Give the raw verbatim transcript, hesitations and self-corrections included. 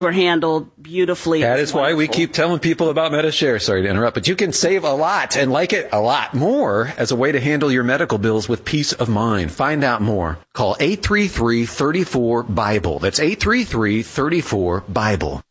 were handled beautifully. That is why we keep telling people about MediShare. Sorry to interrupt, but you can save a lot and like it a lot more as a way to handle your medical bills with peace of mind. Find out more. Call eight three three, three four, BIBLE. That's eight three three, three four, BIBLE.